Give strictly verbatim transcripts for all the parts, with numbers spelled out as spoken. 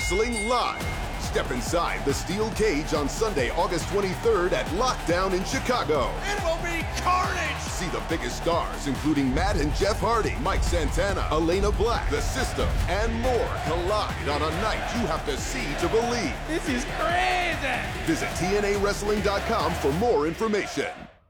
Wrestling Live. Step inside the steel cage on Sunday, August twenty-third at Lockdown in Chicago. It will be carnage! See the biggest stars, including Matt and Jeff Hardy, Mike Santana, Elena Black, The System, and more collide on a night you have to see to believe. This is crazy! Visit T N A wrestling dot com for more information.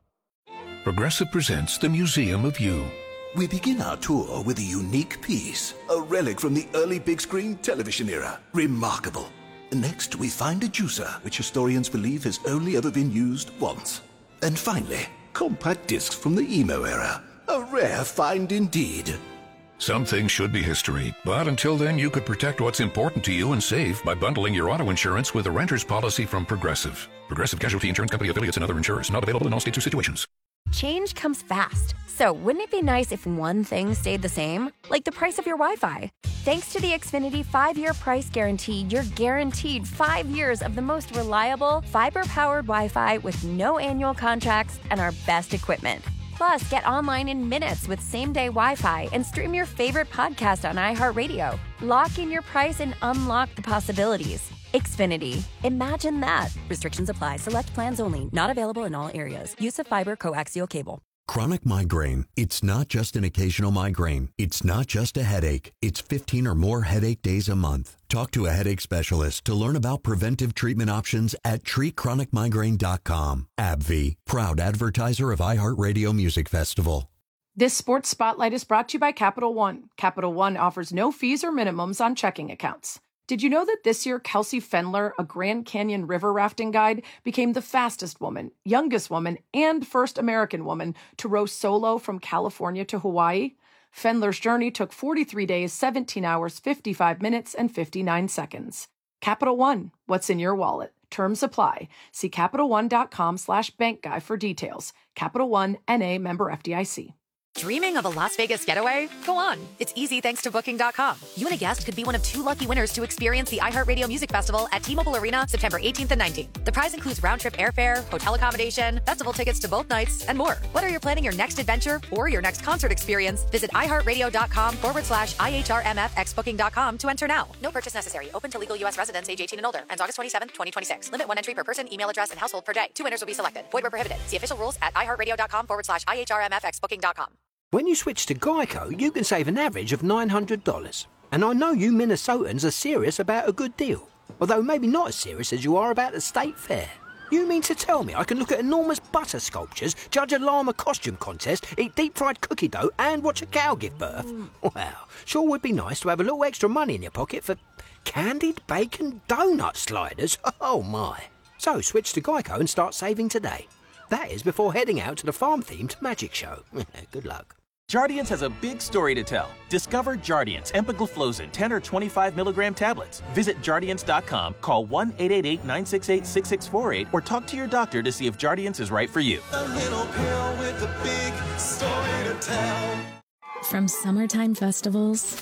Progressive presents the Museum of You. We begin our tour with a unique piece, a relic from the early big screen television era. Remarkable. Next, we find a juicer, which historians believe has only ever been used once. And finally, compact discs from the emo era. A rare find indeed. Some things should be history, but until then you could protect what's important to you and save by bundling your auto insurance with a renter's policy from Progressive. Progressive Casualty Insurance Company affiliates and other insurers. Not available in all states or situations. Change comes fast. So wouldn't it be nice if one thing stayed the same? Like the price of your Wi-Fi. Thanks to the Xfinity five-year price guarantee, you're guaranteed five years of the most reliable, fiber-powered Wi-Fi with no annual contracts and our best equipment. Plus, get online in minutes with same-day Wi-Fi and stream your favorite podcast on iHeartRadio. Lock in your price and unlock the possibilities. Xfinity. Imagine that. Restrictions apply. Select plans only. Not available in all areas. Use of fiber coaxial cable. Chronic migraine. It's not just an occasional migraine. It's not just a headache. It's fifteen or more headache days a month. Talk to a headache specialist to learn about preventive treatment options at treat chronic migraine dot com. AbbVie, proud advertiser of iHeartRadio Music Festival. This sports spotlight is brought to you by Capital One. Capital One offers no fees or minimums on checking accounts. Did you know that this year Kelsey Fendler, a Grand Canyon river rafting guide, became the fastest woman, youngest woman, and first American woman to row solo from California to Hawaii? Fendler's journey took forty-three days, seventeen hours, fifty-five minutes, and fifty-nine seconds. Capital One, what's in your wallet? Terms apply. See CapitalOne.com slash bank guy for details. Capital One, N A, member F D I C. Dreaming of a Las Vegas getaway? Go on. It's easy thanks to Booking dot com. You and a guest could be one of two lucky winners to experience the iHeartRadio Music Festival at T-Mobile Arena September eighteenth and nineteenth. The prize includes round-trip airfare, hotel accommodation, festival tickets to both nights, and more. Whether you're planning your next adventure or your next concert experience, visit iHeartRadio.com forward slash IHRMFX Booking dot com to enter now. No purchase necessary. Open to legal U S residents age eighteen and older. Ends August twenty-seventh, twenty twenty-six. Limit one entry per person, email address, and household per day. Two winners will be selected. Void where prohibited. See official rules at iHeartRadio.com forward slash IHRMFX Booking dot com. When you switch to Geico, you can save an average of nine hundred dollars. And I know you Minnesotans are serious about a good deal. Although maybe not as serious as you are about the state fair. You mean to tell me I can look at enormous butter sculptures, judge a llama costume contest, eat deep-fried cookie dough, and watch a cow give birth? Mm. Well, sure would be nice to have a little extra money in your pocket for candied bacon donut sliders. Oh, my. So switch to Geico and start saving today. That is before heading out to the farm-themed magic show. Good luck. Jardiance has a big story to tell. Discover Jardiance empagliflozin ten or twenty-five milligram tablets. Visit Jardiance dot com, call one eight eight eight, nine six eight, six six four eight, or talk to your doctor to see if Jardiance is right for you. A little pill with a big story to tell. From summertime festivals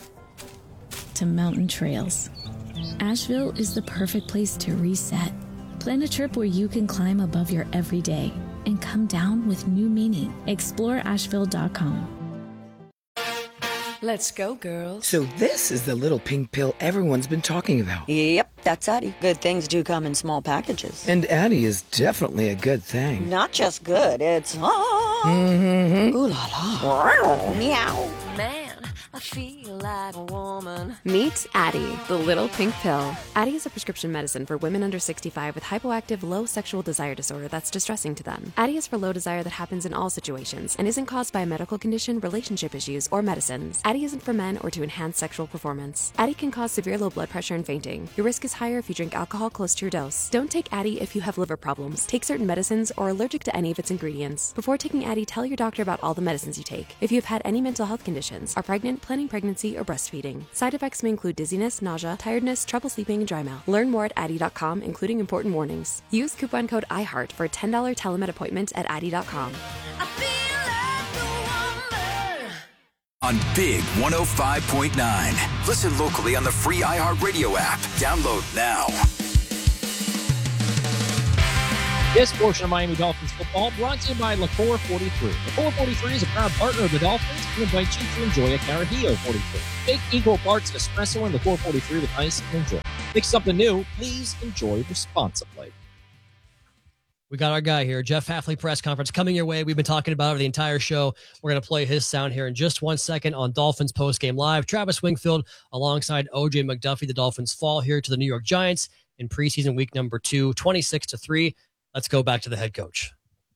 to mountain trails, Asheville is the perfect place to reset. Plan a trip where you can climb above your everyday and come down with new meaning. Explore Asheville dot com. Let's go, girls. So this is the little pink pill everyone's been talking about. Yep, that's Addie. Good things do come in small packages. And Addie is definitely a good thing. Not just good, it's... Ah, mm-hmm. Ooh la la. Meow. Man, I feel like a woman. Meet Addie, the little pink pill. Addie is a prescription medicine for women under sixty-five with hypoactive low sexual desire disorder that's distressing to them. Addie is for low desire that happens in all situations and isn't caused by a medical condition, relationship issues, or medicines. Addie isn't for men or to enhance sexual performance. Addie can cause severe low blood pressure and fainting. Your risk is higher if you drink alcohol close to your dose. Don't take Addie if you have liver problems, take certain medicines, or are allergic to any of its ingredients. Before taking Addie, tell your doctor about all the medicines you take. If you have had any mental health conditions, are pregnant, planning pregnancy, or breastfeeding. Side effects may include dizziness, nausea, tiredness, trouble sleeping, and dry mouth. Learn more at Addie dot com, including important warnings. Use coupon code iHeart for a ten dollars telemed appointment at Addie dot com. On Big one oh five point nine. Listen locally on the free iHeartRadio app. Download now. This portion of Miami Dolphins football brought to you by Liqueur forty-three. Liqueur forty-three is a proud partner of the Dolphins and invites you to enjoy a Carajillo forty-three. Make equal parts espresso and Liqueur forty-three with ice and enjoy. Make something new. Please enjoy responsibly. We got our guy here, Jeff Hafley press conference coming your way. We've been talking about it the entire show. We're going to play his sound here in just one second on Dolphins postgame live. Travis Wingfield alongside O J McDuffie. The Dolphins fall here to the New York Giants in preseason week number two, twenty-six to three. Let's go back to the head coach.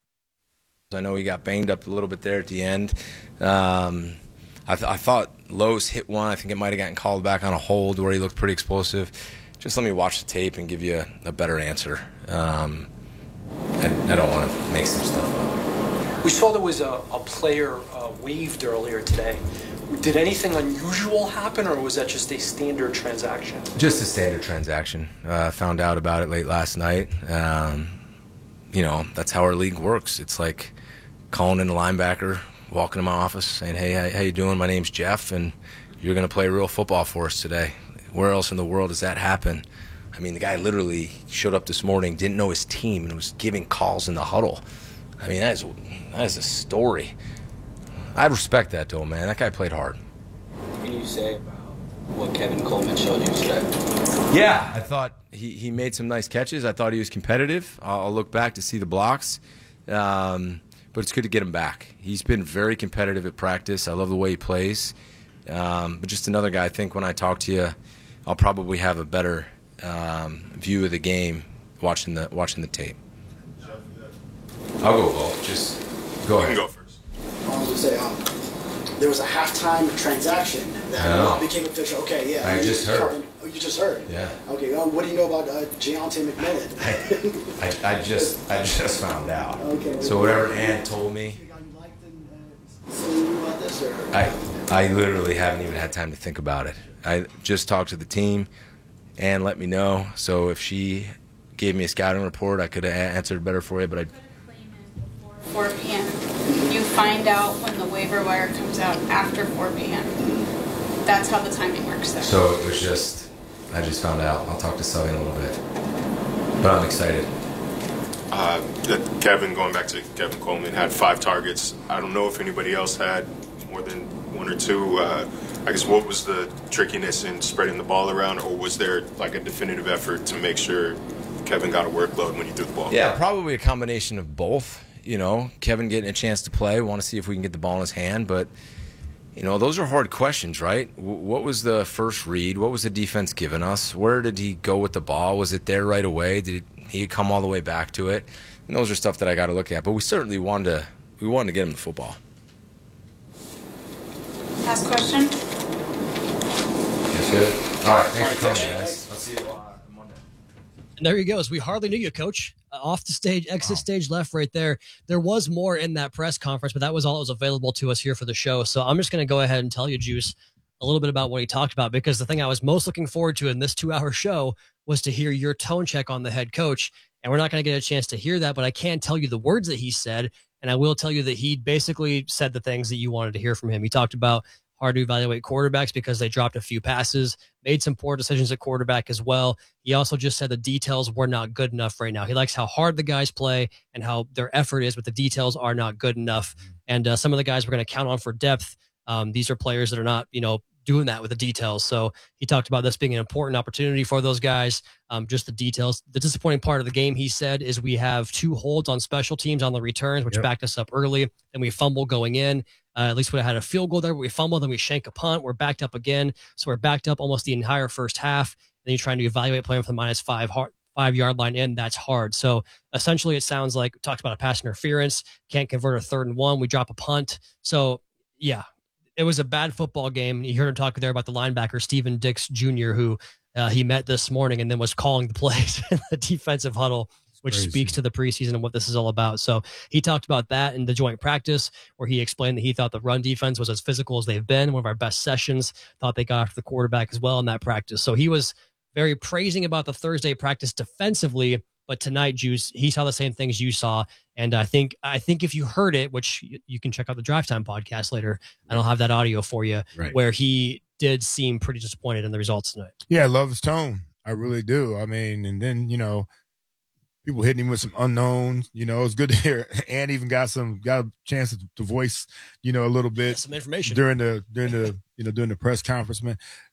I know he got banged up a little bit there at the end. Um, I, th- I thought Lowe's hit one. I think it might have gotten called back on a hold where he looked pretty explosive. Just let me watch the tape and give you a, a better answer. Um, I, I don't want to make some stuff up. We saw there was a, a player uh, waived earlier today. Did anything unusual happen, or was that just a standard transaction? Just a standard transaction. Uh, found out about it late last night. Um, you know, that's how our league works. It's like calling in a linebacker, walking to my office, saying, hey, how, how you doing? My name's Jeff, and you're going to play real football for us today. Where else in the world does that happen? I mean, the guy literally showed up this morning, didn't know his team, and was giving calls in the huddle. I mean, that is, that is a story. I respect that, though, man. That guy played hard. What can you say about what Kevin Coleman showed you today? Yeah, I thought he, he made some nice catches. I thought he was competitive. I'll, I'll look back to see the blocks. Um, but it's good to get him back. He's been very competitive at practice. I love the way he plays. Um, but just another guy, I think when I talk to you, I'll probably have a better um, view of the game watching the watching the tape. I'll go, Walt. Just go ahead. You can go first. I was going to say, um, there was a halftime transaction that became official. Okay, yeah. I just heard. Covered, oh, you just heard? Yeah. Okay, um, what do you know about uh, Giante McMillan? I, I just I just found out. Okay. So whatever Ann told me, about this, or? I I literally haven't even had time to think about it. I just talked to the team. Ann let me know. So if she gave me a scouting report, I could have answered better for you. But I. four p.m. You find out when the waiver wire comes out after four p.m. That's how the timing works there. So it was just, I just found out. I'll talk to Sully in a little bit. But I'm excited. Uh, Kevin, going back to Kevin Coleman, had five targets. I don't know if anybody else had more than one or two. Uh, I guess what was the trickiness in spreading the ball around, or was there like a definitive effort to make sure Kevin got a workload when he threw the ball? Yeah, probably a combination of both. You know, Kevin getting a chance to play, want to see if we can get the ball in his hand. But, you know, those are hard questions, right? W- what was the first read? What was the defense giving us? Where did he go with the ball? Was it there right away? Did he come all the way back to it? And those are stuff that I got to look at. But we certainly wanted to, we wanted to get him the football. Last question. Yes, good. All right, thanks for coming, guys. I'll see you on Monday. And there he goes. We hardly knew you, Coach. Uh, off the stage, exit wow. stage left right there. There was more in that press conference, but that was all that was available to us here for the show. So I'm just going to go ahead and tell you, Juice, a little bit about what he talked about, because the thing I was most looking forward to in this two-hour show was to hear your tone check on the head coach. And we're not going to get a chance to hear that, but I can tell you the words that he said, and I will tell you that he basically said the things that you wanted to hear from him. He talked about hard to evaluate quarterbacks because they dropped a few passes, made some poor decisions at quarterback as well. He also just said the details were not good enough right now. He likes how hard the guys play and how their effort is, but the details are not good enough. And uh, some of the guys we're going to count on for depth, um, these are players that are not, you know, doing that with the details. So he talked about this being an important opportunity for those guys, um, just the details. The disappointing part of the game, he said, is we have two holds on special teams on the returns, which yep. backed us up early, and we fumble going in. Uh, at least we had a field goal there, but we fumbled, then we shank a punt. We're backed up again. So we're backed up almost the entire first half. And you're trying to evaluate playing from the minus five hard, five yard line in. That's hard. So essentially it sounds like we talked about a pass interference, can't convert a third and one. We drop a punt. So yeah, it was a bad football game. You heard him talk there about the linebacker, Steven Dix Junior, who uh, he met this morning and then was calling the plays in the defensive huddle, which Crazy. Speaks to the preseason and what this is all about. So he talked about that in the joint practice, where he explained that he thought the run defense was as physical as they've been. One of our best sessions, thought they got after the quarterback as well in that practice. So he was very praising about the Thursday practice defensively, but tonight, Juice, he saw the same things you saw. And I think, I think if you heard it, which you, you can check out the Drive Time podcast later, and I'll have that audio for you, right, where he did seem pretty disappointed in the results tonight. Yeah, I love his tone. I really do. I mean, and then, you know, people hitting him with some unknowns. You know, it's good to hear. And even got some got a chance to, to voice, you know, a little bit yeah, some information during the during the you know during the press conference. Man,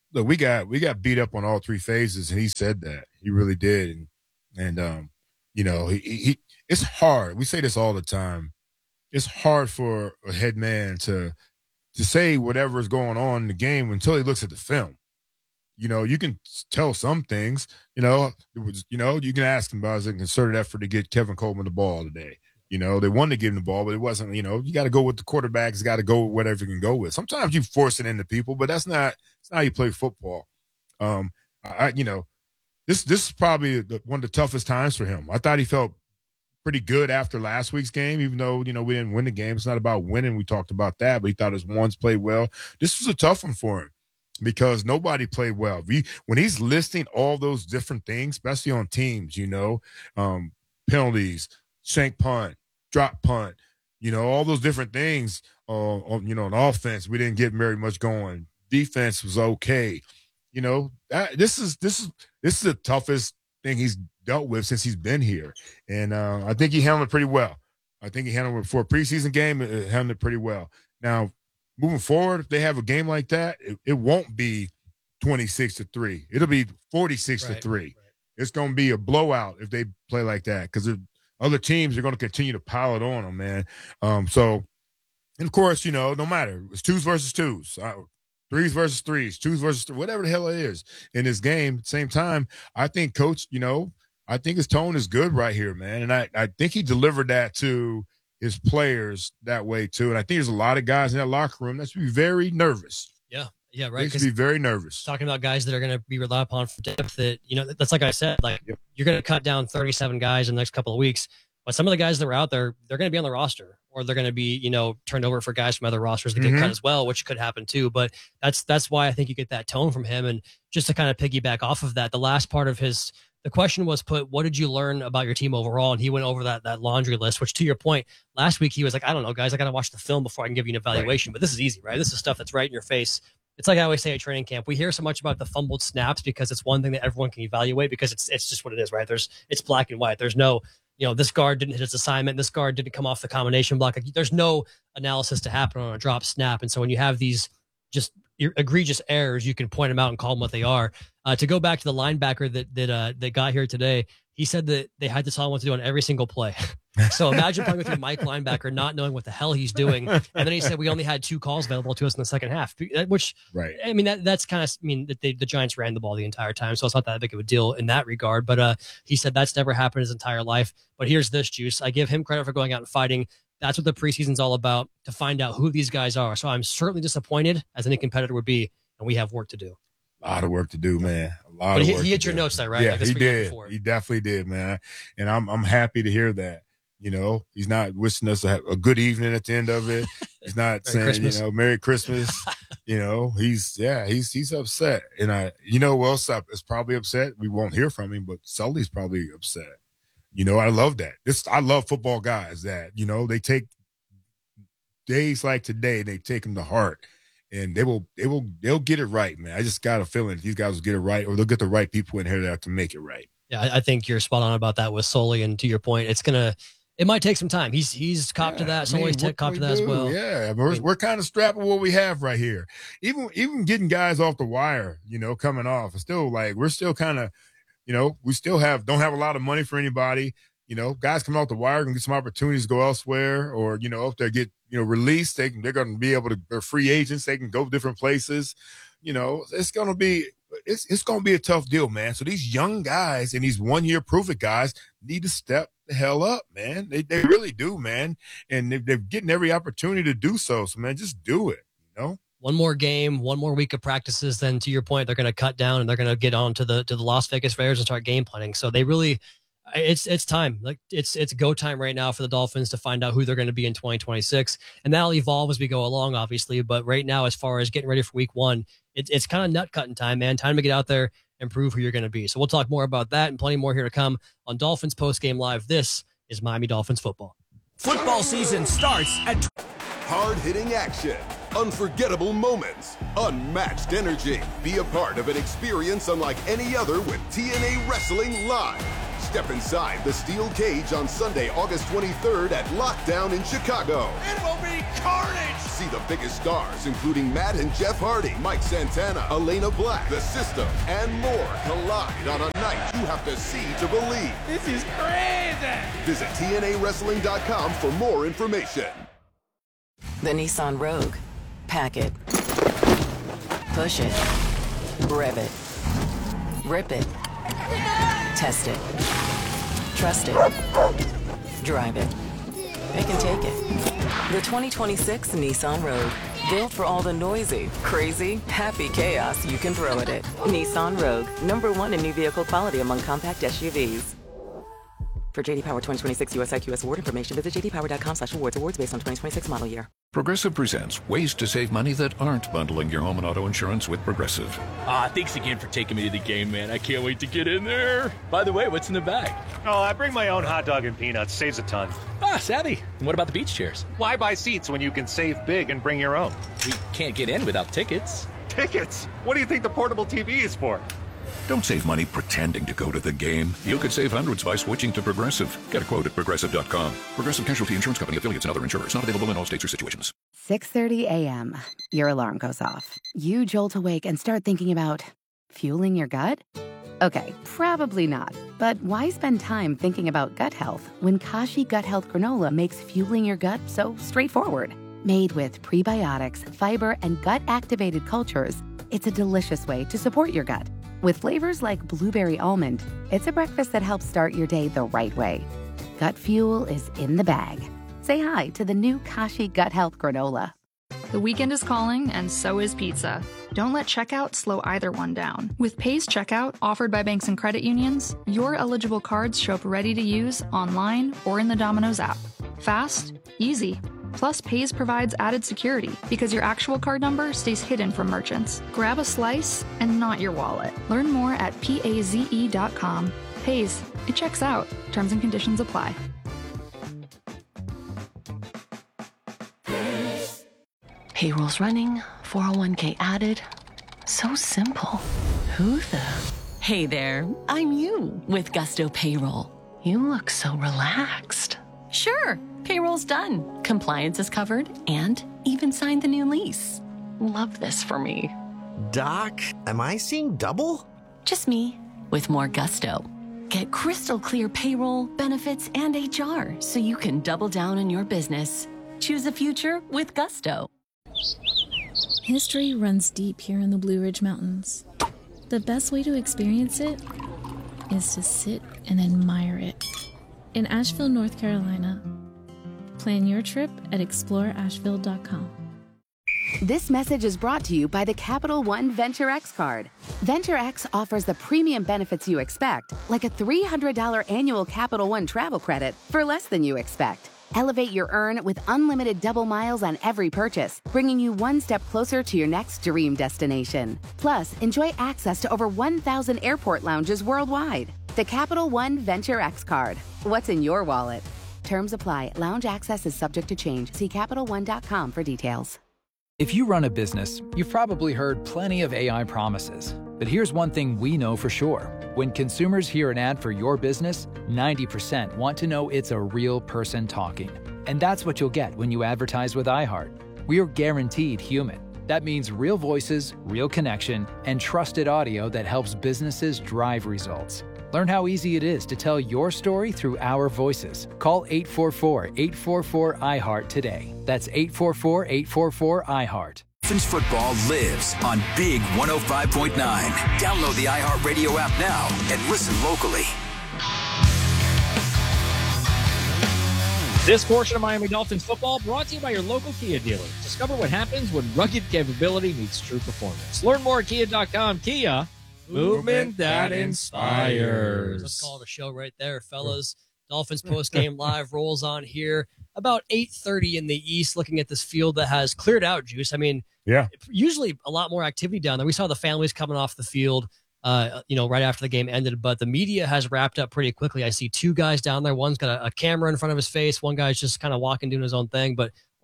look, we got we got beat up on all three phases, and he said that. He really did. And, and um, you know, he, he it's hard. We say this all the time. It's hard for a head man to to say whatever is going on in the game until he looks at the film. You know, you can tell some things. You know, it was. You know, you can ask him about his concerted effort to get Kevin Coleman the ball today. You know, they wanted to give him the ball, but it wasn't. You know, you got to go with the quarterback. He's got to go with whatever you can go with. Sometimes you force it into people, but that's not. It's not how you play football. Um, I, you know, this this is probably the, one of the toughest times for him. I thought he felt pretty good after last week's game, even though, you know, we didn't win the game. It's not about winning. We talked about that, but he thought his ones played well. This was a tough one for him because nobody played well. We, when he's listing all those different things, especially on teams, you know, um, penalties, shank punt, drop punt, you know, all those different things, uh, on, you know, on offense, we didn't get very much going. Defense was okay. You know, that, this is this is this is the toughest thing he's dealt with since he's been here, and uh, I think he handled it pretty well. I think he handled it for a preseason game. It handled it pretty well. Now, moving forward, if they have a game like that, it, it won't be twenty-six to three. It'll be forty-six Right. to three. It's going to be a blowout if they play like that because other teams are going to continue to pile it on them, man. Um, so, and of course, you know, no matter it's twos versus twos. I, Threes versus threes, twos versus three, whatever the hell it is in this game. At the same time, I think Coach, you know, I think his tone is good right here, man. And I, I think he delivered that to his players that way, too. And I think there's a lot of guys in that locker room that should be very nervous. Yeah, yeah, right. They should be very nervous. Talking about guys that are going to be relied upon for depth that, you know, that's like I said, like yep. You're going to cut down thirty-seven guys in the next couple of weeks. But some of the guys that were out there, they're going to be on the roster, or they're going to be, you know, turned over for guys from other rosters that Mm-hmm. get cut as well, which could happen too. But that's that's why I think you get that tone from him. And just to kind of piggyback off of that, the last part of his the question was put, what did you learn about your team overall? And he went over that that laundry list, which to your point, last week he was like, I don't know, guys, I got to watch the film before I can give you an evaluation. Right. But this is easy, right? This is stuff that's right in your face. It's like I always say at training camp, we hear so much about the fumbled snaps because it's one thing that everyone can evaluate because it's it's just what it is, right? There's it's black and white. There's no, you know, this guard didn't hit his assignment. This guard didn't come off the combination block. Like, there's no analysis to happen on a drop snap. And so when you have these just egregious errors, you can point them out and call them what they are. Uh, to go back to the linebacker that that uh, that got here today, he said that they had to tell him what to do on every single play. So imagine playing with your Mike linebacker, not knowing what the hell he's doing. And then he said, we only had two calls available to us in the second half, which, right. I mean, that that's kind of, I mean, that they, the Giants ran the ball the entire time. So it's not that big of a deal in that regard. But uh, he said that's never happened his entire life. But here's this, Juice. I give him credit for going out and fighting. That's what the preseason's all about, to find out who these guys are. So I'm certainly disappointed, as any competitor would be, and we have work to do. A lot of work to do, man. A lot but of he, work he hit to your do. notes there, right? Yeah, Like he did. Before. He definitely did, man. And I'm I'm happy to hear that. You know, he's not wishing us a, a good evening at the end of it. He's not saying, Christmas. you know, Merry Christmas. You know, he's yeah, he's he's upset. And I, you know, well, is probably upset. We won't hear from him, but Sully's probably upset. You know, I love that. This I love football guys that, you know, they take days like today, they take them to heart. And they will, they will, they'll get it right, man. I just got a feeling these guys will get it right, or they'll get the right people in here that to make it right. Yeah, I, I think you're spot on about that with Sully. And to your point, it's gonna, it might take some time. He's he's copped yeah, to that. I mean, Sully's copped to that do, as well. Yeah, we're, I mean, we're kind of strapped with what we have right here. Even even getting guys off the wire, you know, coming off, it's still like we're still kind of, you know, we still have don't have a lot of money for anybody. You know, guys come off the wire can get some opportunities to go elsewhere, or, you know, if they get, you know, released, they can, they're going to be able to, they're free agents. They can go different places. You know, it's going to be, it's, it's going to be a tough deal, man. So these young guys and these one year prove it guys need to step the hell up, man. They they really do, man. And they, they're getting every opportunity to do so. So, man, just do it, you know? One more game, one more week of practices. Then to your point, they're going to cut down and they're going to get on to the, to the Las Vegas Raiders and start game planning. So they really, It's it's time. Like it's it's go time right now for the Dolphins to find out who they're going to be in twenty twenty-six, and that'll evolve as we go along, obviously. But right now, as far as getting ready for Week One, it's it's kind of nut cutting time, man. Time to get out there and prove who you're going to be. So we'll talk more about that and plenty more here to come on Dolphins Post Game Live. This is Miami Dolphins football. Football season starts at hard-hitting action, unforgettable moments, unmatched energy. Be a part of an experience unlike any other with T N A Wrestling Live. Step inside the steel cage on Sunday, August twenty-third at Lockdown in Chicago. It will be carnage! See the biggest stars, including Matt and Jeff Hardy, Mike Santana, Elena Black, The System, and more collide on a night you have to see to believe. This is crazy! Visit T N A wrestling dot com for more information. The Nissan Rogue. Pack it. Push it. Rev it. Rip it. Test it. Trust it. Drive it. Pick and take it. The twenty twenty-six Nissan Rogue. Built for all the noisy, crazy, happy chaos you can throw at it. Nissan Rogue. Number one in new vehicle quality among compact S U Vs. For J D Power twenty twenty-six U S I Q S award information, visit j d power dot com slash awards. Awards based on twenty twenty-six model year. Progressive presents ways to save money that aren't bundling your home and auto insurance with Progressive. Ah, thanks again for taking me to the game, man. I can't wait to get in there. By the way, what's in the bag? Oh, I bring my own hot dog and peanuts. Saves a ton. Ah, savvy. And what about the beach chairs? Why buy seats when you can save big and bring your own? We can't get in without tickets. Tickets? What do you think the portable T V is for? Don't save money pretending to go to the game. You could save hundreds by switching to Progressive. Get a quote at progressive dot com. Progressive Casualty Insurance Company, affiliates, and other insurers. Not available in all states or situations. six thirty a.m. Your alarm goes off. You jolt awake and start thinking about fueling your gut? Okay, probably not. But why spend time thinking about gut health when Kashi Gut Health Granola makes fueling your gut so straightforward? Made with prebiotics, fiber, and gut-activated cultures, it's a delicious way to support your gut. With flavors like blueberry almond, it's a breakfast that helps start your day the right way. Gut fuel is in the bag. Say hi to the new Kashi Gut Health Granola. The weekend is calling, and so is pizza. Don't let checkout slow either one down. With Pays Checkout, offered by banks and credit unions, your eligible cards show up ready to use online or in the Domino's app. Fast, easy. Plus, Pays provides added security because your actual card number stays hidden from merchants. Grab a slice and not your wallet. Learn more at paze dot com. Pays. It checks out. Terms and conditions apply. Payroll's running, four oh one k added. So simple. Who the? Hey there, I'm you with Gusto Payroll. You look so relaxed. Sure, payroll's done. Compliance is covered and even signed the new lease. Love this for me. Doc, am I seeing double? Just me with more gusto. Get crystal clear payroll, benefits, and H R so you can double down on your business. Choose a future with Gusto. History runs deep here in the Blue Ridge Mountains. The best way to experience it is to sit and admire it. In Asheville, North Carolina. Plan your trip at explore asheville dot com. This message is brought to you by the Capital One Venture X card. Venture X offers the premium benefits you expect, like a three hundred dollars annual Capital One travel credit for less than you expect. Elevate your earn with unlimited double miles on every purchase, bringing you one step closer to your next dream destination. Plus, enjoy access to over one thousand airport lounges worldwide. The Capital One Venture X card. What's in your wallet? Terms apply. Lounge access is subject to change. See Capital One dot com for details. If you run a business, you've probably heard plenty of A I promises. But here's one thing we know for sure. When consumers hear an ad for your business, ninety percent want to know it's a real person talking. And that's what you'll get when you advertise with iHeart. We are guaranteed human. That means real voices, real connection, and trusted audio that helps businesses drive results. Learn how easy it is to tell your story through our voices. Call eight four four, eight four four, I heart today. That's eight four four, eight four four, I heart. Dolphins football lives on Big one oh five point nine. Download the iHeartRadio app now and listen locally. This portion of Miami Dolphins football brought to you by your local Kia dealer. Discover what happens when rugged capability meets true performance. Learn more at kia dot com. Kia, movement that inspires. Let's call it a show right there, fellas. Dolphins post-game live rolls on here about eight thirty in the East, looking at this field that has cleared out, Juice. I mean, yeah, usually a lot more activity down there. We saw the families coming off the field, uh, you know, right after the game ended, but the media has wrapped up pretty quickly. I see two guys down there. One's got a, a camera in front of his face. One guy's just kind of walking, doing his own thing, but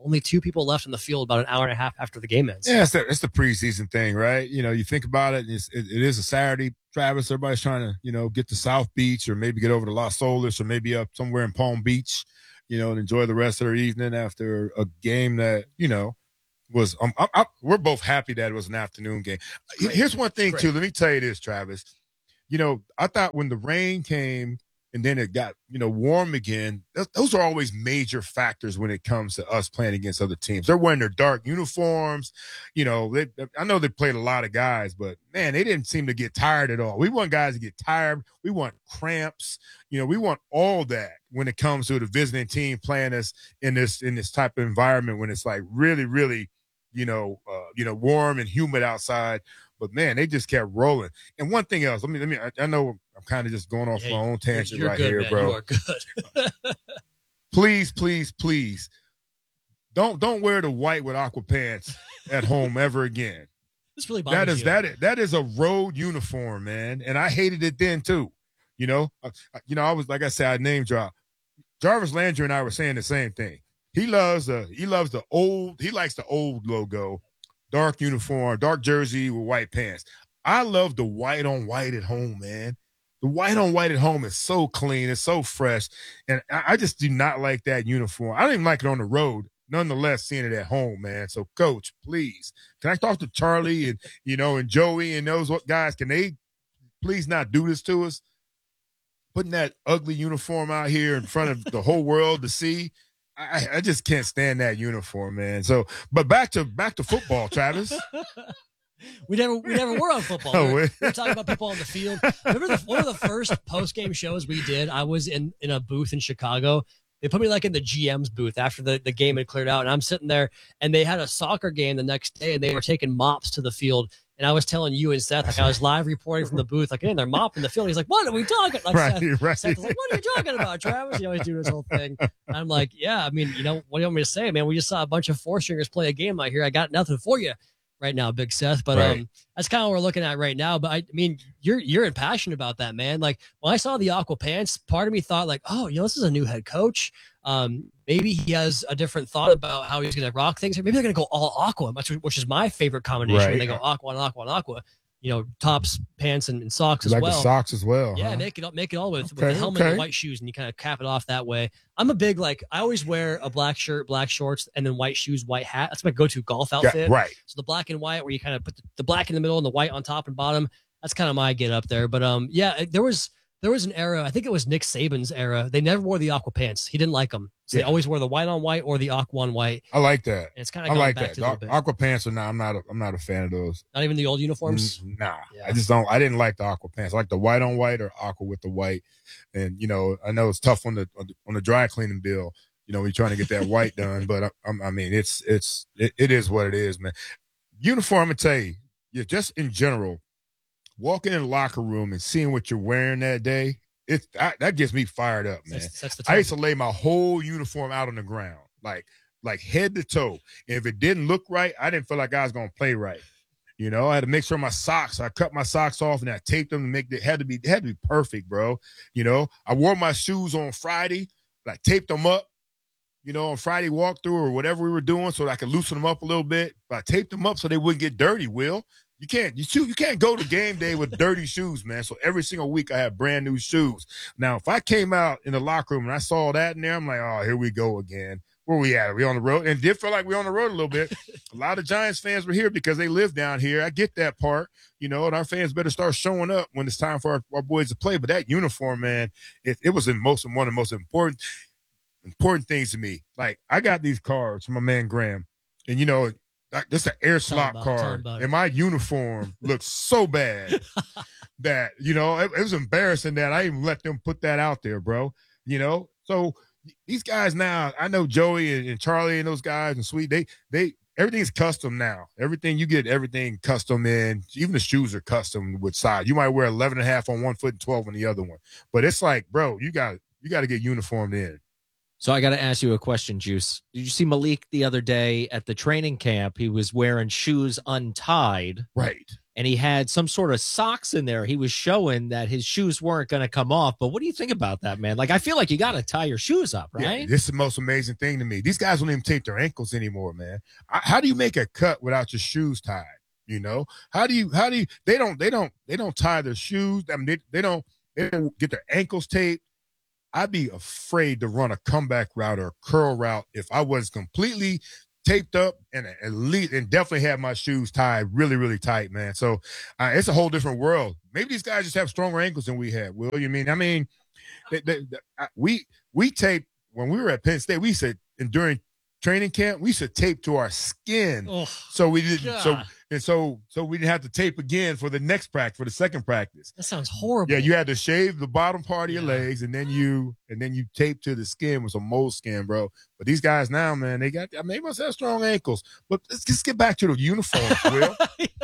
only two people left in the field about an hour and a half after the game ends. Yeah, it's the, it's the preseason thing, right? You know, you think about it, it's, it, it is a Saturday. Travis, everybody's trying to, you know, get to South Beach or maybe get over to Las Olas or maybe up somewhere in Palm Beach, you know, and enjoy the rest of their evening after a game that, you know, was um, I, I, we're both happy that it was an afternoon game. Great. Here's one thing, too. Let me tell you this, Travis. You know, I thought when the rain came and then it got, you know, warm again, th- those are always major factors when it comes to us playing against other teams. They're wearing their dark uniforms. You know, they, I know they played a lot of guys, but, man, they didn't seem to get tired at all. We want guys to get tired. We want cramps. You know, we want all that when it comes to the visiting team playing us in this in this type of environment when it's like really, really, you know, uh, you know, warm and humid outside. But, man, they just kept rolling. And one thing else, let me, let me, I, I know I'm kind of just going off hey, my own tangent right good, here, man. bro. You are good. please, please, please, don't don't wear the white with aqua pants at home ever again. This really that is you. that is that is a road uniform, man, and I hated it then too. You know, uh, you know, I was like I said, I name drop. Jarvis Landry and I were saying the same thing. He loves the he loves the old. He likes the old logo. Dark uniform, dark jersey with white pants. I love the white on white at home, man. The white on white at home is so clean. It's so fresh. And I, I just do not like that uniform. I don't even like it on the road. Nonetheless, seeing it at home, man. So, Coach, please, can I talk to Charlie and, you know, and Joey and those guys? Can they please not do this to us? Putting that ugly uniform out here in front of the whole world to see. I, I just can't stand that uniform, man. So, but back to back to football, Travis. we never we never were on football. Oh, we, were, we were talking about people on the field. Remember the, one of the first post game shows we did? I was in in a booth in Chicago. They put me like in the G M's booth after the, the game had cleared out, and I'm sitting there, and they had a soccer game the next day, and they were taking mops to the field. And I was telling you and Seth, like I was live reporting from the booth, like, hey, they're mopping the field. He's like, what are we talking? Like, right, Seth, right. Seth was like, what are you talking about, Travis? You know, he's doing this whole thing. And I'm like, yeah, I mean, you know, what do you want me to say, man? We just saw a bunch of four stringers play a game out here. I got nothing for you right now, Big Seth. But right. um, that's kind of what we're looking at right now. But I, I mean, you're you're impassioned about that, man. Like when I saw the aqua pants, part of me thought like, oh, you know, this is a new head coach. Um, maybe he has a different thought about how he's going to rock things. Or maybe they're going to go all aqua, which, which is my favorite combination right. when they go aqua and aqua and aqua. You know, tops, pants, and, and socks as like well. The socks as well. Yeah, huh? make it make it all with, okay, with the helmet okay. and white shoes, and you kind of cap it off that way. I'm a big like I always wear a black shirt, black shorts, and then white shoes, white hat. That's my go-to golf outfit. Yeah, right. So the black and white, where you kind of put the, the black in the middle and the white on top and bottom. That's kind of my get up there. But um, yeah, there was there was an era. I think it was Nick Saban's era. They never wore the aqua pants. He didn't like them, so yeah. they always wore the white on white or the aqua on white. I like that. And it's kind of I like back that. to a little bit. Aqua pants are not. I'm not. A, I'm not a fan of those. Not even the old uniforms. Mm, nah, yeah. I just don't. I didn't like the aqua pants. I like the white on white or aqua with the white. And you know, I know it's tough on the on the, on the dry cleaning bill. You know, we're trying to get that white done, but I, I mean, it's it's it, it is what it is, man. Uniform, I tell you, yeah, just in general, walking in the locker room and seeing what you're wearing that day. It that, that gets me fired up, man. That's, that's the I used to lay my whole uniform out on the ground, like like head to toe. And if it didn't look right, I didn't feel like I was gonna play right. You know, I had to make sure my socks. I cut my socks off and I taped them to make it had to be it had to be perfect, bro. You know, I wore my shoes on Friday, but I taped them up. You know, on Friday walkthrough or whatever we were doing, so that I could loosen them up a little bit. But I taped them up so they wouldn't get dirty. Will. You can't you shoot, you can't go to game day with dirty shoes, man. So every single week I have brand new shoes. Now, if I came out in the locker room and I saw that in there, I'm like, oh, here we go again. Where we at? Are we on the road? And it did feel like we on the road a little bit. A lot of Giants fans were here because they live down here. I get that part, you know, and our fans better start showing up when it's time for our, our boys to play. But that uniform, man, it, it was in most one of the most important important things to me. Like I got these cards from my man Graham, and you know. This is an air slot card, and my uniform looks so bad that, you know, it, it was embarrassing that I even let them put that out there, bro. You know, so these guys now, I know Joey and, and Charlie and those guys and Sweet, they, they, everything's custom now. Everything you get, everything custom in. Even the shoes are custom with size. You might wear eleven and a half on one foot and twelve on the other one, but it's like, bro, you got, you got to get uniformed in. So I got to ask you a question, Juice. Did you see Malik the other day at the training camp? He was wearing shoes untied. Right. and he had some sort of socks in there. He was showing that his shoes weren't going to come off. But what do you think about that, man? Like, I feel like you got to tie your shoes up, right? Yeah, this is the most amazing thing to me. These guys don't even tape their ankles anymore, man. I, how do you make a cut without your shoes tied? You know, how do you, how do you, they don't, they don't, they don't tie their shoes. I mean, they, they don't, they don't get their ankles taped. I'd be afraid to run a comeback route or a curl route if I was completely taped up and at least, and definitely had my shoes tied really, really tight, man. So uh, it's a whole different world. Maybe these guys just have stronger ankles than we had. Will you mean? I mean, they, they, they, we we taped when we were at Penn State. We said, and during training camp, we used to tape to our skin, oh, so we didn't. God. So and so so we didn't have to tape again for the next practice, for the second practice. That sounds horrible. Yeah, you had to shave the bottom part of your yeah. legs, and then you and then you tape to the skin with some moleskin, bro. But these guys now, man, they got. I mean, they must have strong ankles. But let's just get back to the uniforms, Will.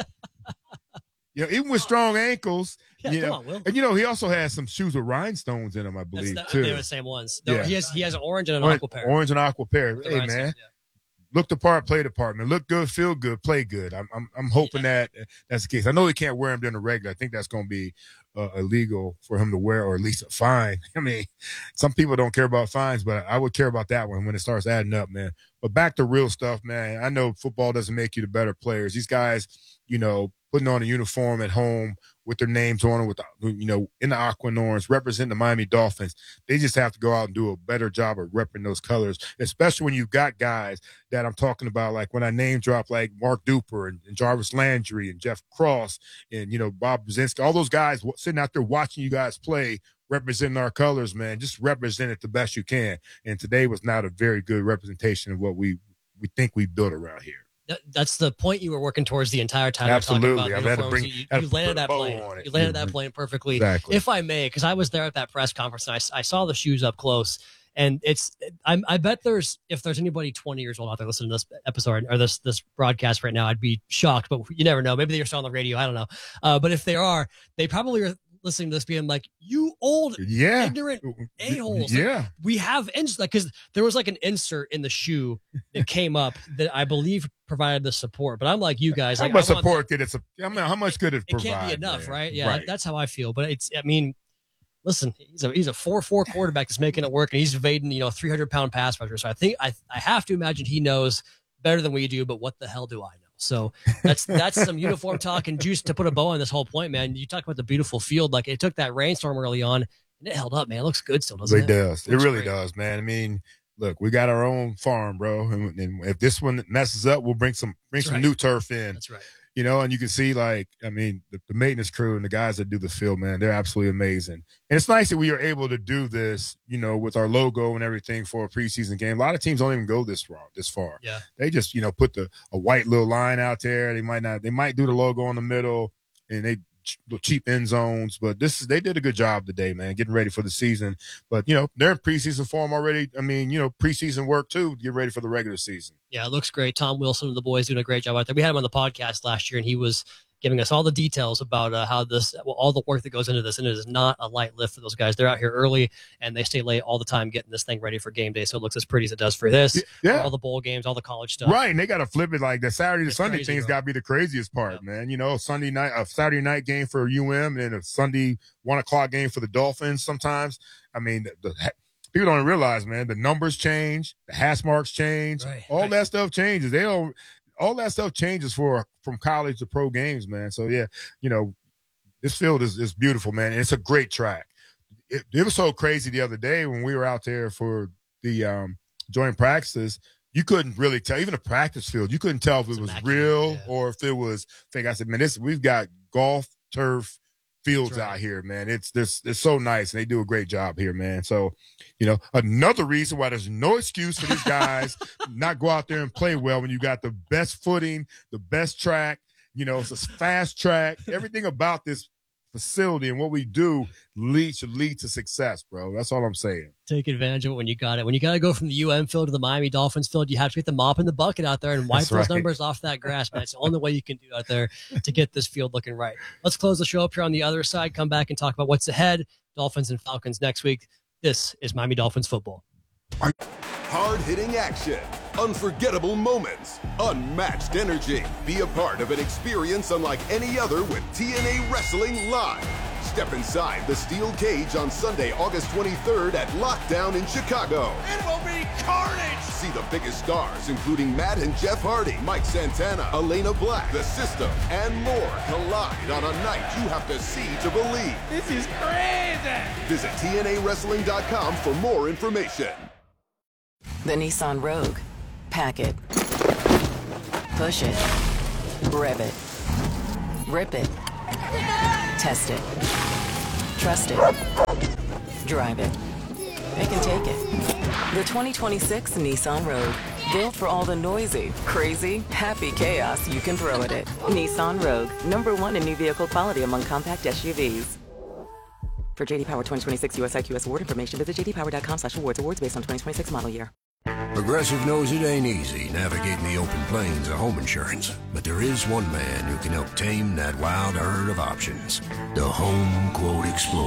You know, even with strong ankles, yeah, you know, on, Will. And you know, he also has some shoes with rhinestones in them, I believe, That's too. They're the same ones. No, yeah. He has he has an orange and an orange, aqua pair. Orange and aqua pair. Hey, man, yeah. Look the part, play the part, man. Look good, feel good, play good. I'm I'm, I'm hoping yeah. that that's the case. I know he can't wear them during the regular. I think that's going to be uh, illegal for him to wear, or at least a fine. I mean, some people don't care about fines, but I would care about that one when it starts adding up, man. But back to real stuff, man. I know football doesn't make you the better players. These guys, you know, putting on a uniform at home with their names on it, with, you know, in the aqua and orange, represent the Miami Dolphins. They just have to go out and do a better job of repping those colors, especially when you've got guys that I'm talking about, like when I name drop, like Mark Duper and, and Jarvis Landry and Jeff Cross and, you know, Bob Brzezinski, all those guys sitting out there watching you guys play, representing our colors, man. Just represent it the best you can. And today was not a very good representation of what we, we think we built around here. That's the point you were working towards the entire time. Absolutely. I've had to bring, you, had you to landed that plane. You landed that plane perfectly. Exactly. If I may, because I was there at that press conference and I, I saw the shoes up close. And it's, I, I bet there's, if there's anybody twenty years old out there listening to this episode or this this broadcast right now, I'd be shocked, but you never know. Maybe they're still on the radio. I don't know. Uh, but if they are, they probably are listening to this being like, you old, yeah. ignorant a-holes. Yeah. Like, we have ins like, because there was like an insert in the shoe that came up that I believe provided the support. But I'm like you guys. How like, much support could it, I mean, how much could it, it provide? It can't be enough, man? right? Yeah, right. that's how I feel. But it's, I mean, listen, he's a he's a four four quarterback that's making it work, and he's evading, you know, three hundred pound pass rusher. So I think I I have to imagine he knows better than we do. But what the hell do I know? So that's that's some uniform talk and juice to put a bow on this whole point, man. You talk about the beautiful field, like it took that rainstorm early on, and it held up, man. It looks good still, doesn't it? It does. It, it really great. does, man. I mean, look, we got our own farm, bro, and, and if this one messes up, we'll bring some bring that's some right. new turf in. That's right. You know, and you can see, like, I mean, the, the maintenance crew and the guys that do the field, man, they're absolutely amazing. And it's nice that we are able to do this, you know, with our logo and everything for a preseason game. A lot of teams don't even go this far. This far. Yeah. They just, you know, put the a white little line out there. They might not. They might do the logo in the middle, and they the cheap end zones. But this is they did a good job today, man, getting ready for the season. But you know, they're in preseason form already. I mean, you know, preseason work too to get ready for the regular season. Yeah, it looks great. Tom Wilson and the boys doing a great job out there. We had him on the podcast last year, and he was giving us all the details about uh, how this, well, all the work that goes into this, and it is not a light lift for those guys. They're out here early, and they stay late all the time getting this thing ready for game day, so it looks as pretty as it does for this. Yeah. All the bowl games, all the college stuff. Right, and they got to flip it like the Saturday to It's Sunday crazy, thing's bro. got to be the craziest part, yeah. man. You know, Sunday night, a Saturday night game for U M, and a Sunday one o'clock game for the Dolphins sometimes. I mean, the, the people don't realize, man, the numbers change, the hash marks change, Right, all right. that stuff changes. They don't, all that stuff changes for from college to pro games, man. So yeah, you know, this field is, is beautiful, man. And it's a great track. It, it was so crazy the other day when we were out there for the um, joint practices. You couldn't really tell, even the practice field, you couldn't tell if it was real yeah. or if it was fake. I said, man, this we've got golf, turf, fields right. out here, man. It's this it's so nice, and they do a great job here, man. So, you know, another reason why there's no excuse for these guys not go out there and play well when you got the best footing, the best track. You know, it's a fast track. Everything about this facility and what we do lead should lead to success, bro. That's all I'm saying. Take advantage of it when you got it. When you got to go from the U M field to the Miami Dolphins field, you have to get the mop and the bucket out there and wipe That's those right. numbers off that grass, man. It's the only way you can do out there to get this field looking right. Let's close the show up here on the other side, come back and talk about what's ahead. Dolphins and Falcons next week. This is Miami Dolphins football. Hard-hitting action, unforgettable moments, unmatched energy. Be a part of an experience unlike any other with T N A Wrestling Live. Step inside the steel cage on Sunday, August twenty-third at Lockdown in Chicago. It will be carnage! See the biggest stars, including Matt and Jeff Hardy, Mike Santana, Elena Black, The System, and more collide on a night you have to see to believe. This is crazy! Visit T N A wrestling dot com for more information. The Nissan Rogue. Pack it. Push it. Rev it. Rip it. Test it. Trust it. Drive it. It can take it. The twenty twenty-six Nissan Rogue. Built for all the noisy, crazy, happy chaos you can throw at it. Nissan Rogue. Number one in new vehicle quality among compact S U Vs. For J D Power twenty twenty-six U S I Q S award information, visit j d power dot com slash awards. Awards based on twenty twenty-six model year. Progressive knows it ain't easy navigating the open plains of home insurance, but there is one man who can help tame that wild herd of options. The Home Quote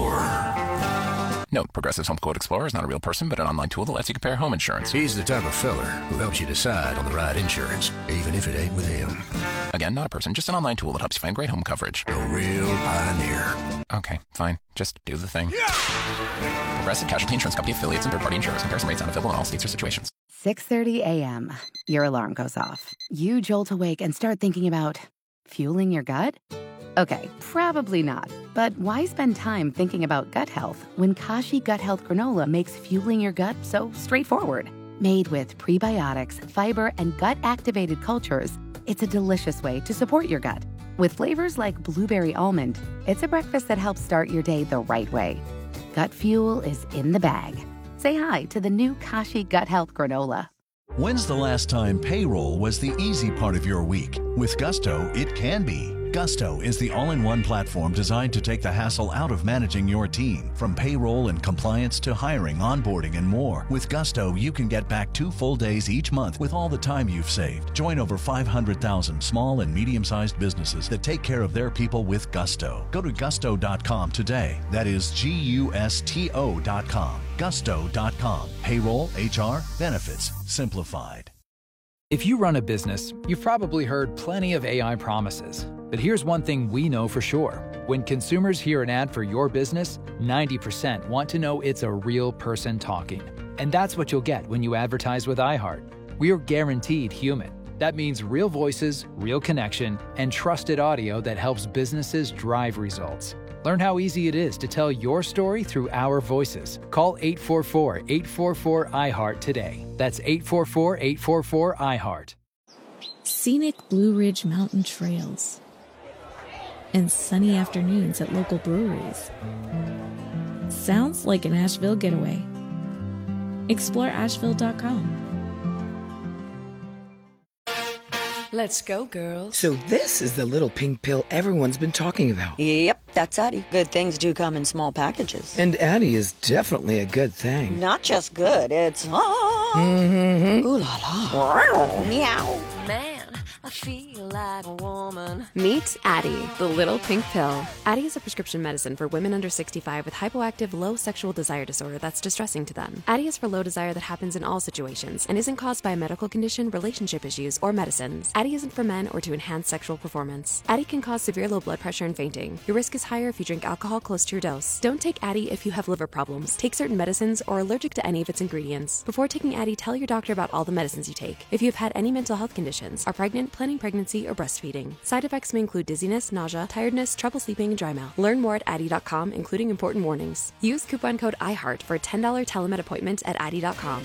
Explorer. Note, Progressive's Home Quote Explorer is not a real person, but an online tool that lets you compare home insurance. He's the type of fella who helps you decide on the right insurance, even if it ain't with him. Again, not a person, just an online tool that helps you find great home coverage. A real pioneer. Okay, fine. Just do the thing. Progressive Casualty Insurance Company affiliates and third-party insurers. Comparison rates not available in all states or situations. six thirty a.m. Your alarm goes off. You jolt awake and start thinking about fueling your gut? Okay, probably not. But why spend time thinking about gut health when Kashi Gut Health Granola makes fueling your gut so straightforward? Made with prebiotics, fiber, and gut-activated cultures, it's a delicious way to support your gut. With flavors like blueberry almond, it's a breakfast that helps start your day the right way. Gut fuel is in the bag. Say hi to the new Kashi Gut Health Granola. When's the last time payroll was the easy part of your week? With Gusto, it can be. Gusto is the all-in-one platform designed to take the hassle out of managing your team. From payroll and compliance to hiring, onboarding, and more. With Gusto, you can get back two full days each month with all the time you've saved. Join over five hundred thousand small and medium-sized businesses that take care of their people with Gusto. Go to gusto dot com today. That is G U S T O dot com. gusto dot com. Payroll, H R, benefits, simplified. If you run a business, you've probably heard plenty of A I promises. But here's one thing we know for sure. When consumers hear an ad for your business, ninety percent want to know it's a real person talking. And that's what you'll get when you advertise with iHeart. We're guaranteed human. That means real voices, real connection, and trusted audio that helps businesses drive results. Learn how easy it is to tell your story through our voices. Call eight four four, eight four four, I heart today. That's eight four four, eight four four, I heart. Scenic Blue Ridge Mountain Trails and sunny afternoons at local breweries. Sounds like an Asheville getaway. Explore asheville dot com. Let's go, girls. So this is the little pink pill everyone's been talking about. Yep, that's Addie. Good things do come in small packages. And Addie is definitely a good thing. Not just good, it's... Ah. Mm-hmm. Ooh la la. Meow. Man, I feel like a woman. Meet Addie, the little pink pill. Addie is a prescription medicine for women under sixty-five with hypoactive low sexual desire disorder that's distressing to them. Addie is for low desire that happens in all situations and isn't caused by a medical condition, relationship issues, or medicines. Addie isn't for men or to enhance sexual performance. Addie can cause severe low blood pressure and fainting. Your risk is higher if you drink alcohol close to your dose. Don't take Addie if you have liver problems, take certain medicines, or are allergic to any of its ingredients. Before taking Addie, tell your doctor about all the medicines you take. If you have had any mental health conditions, are pregnant, planning pregnancy, or breastfeeding. Side effects may include dizziness, nausea, tiredness, trouble sleeping, and dry mouth. Learn more at addie dot com, including important warnings. Use coupon code I heart for a ten dollars telemed appointment at addie dot com.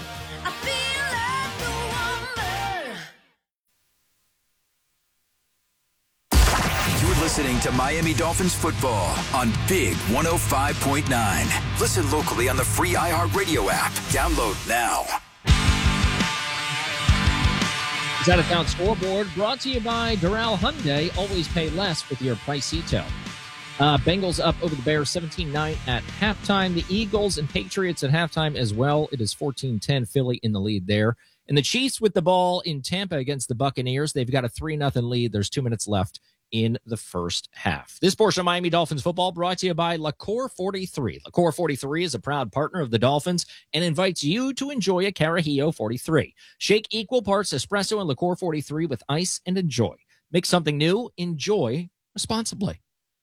You're listening to Miami Dolphins football on Big one oh five point nine. Listen locally on the free iHeartRadio app. Download now. Out of town scoreboard brought to you by Doral Hyundai. Always pay less with your price detail. Uh, Bengals up over the Bears seventeen nine at halftime. The Eagles and Patriots at halftime as well. It is fourteen ten Philly in the lead there. And the Chiefs with the ball in Tampa against the Buccaneers. They've got a three nothing lead. There's two minutes left in the first half. This portion of Miami Dolphins football brought to you by Liqueur forty-three. Liqueur forty-three is a proud partner of the Dolphins and invites you to enjoy a Carajillo forty-three. Shake equal parts espresso and Liqueur forty-three with ice and enjoy. Make something new. Enjoy responsibly.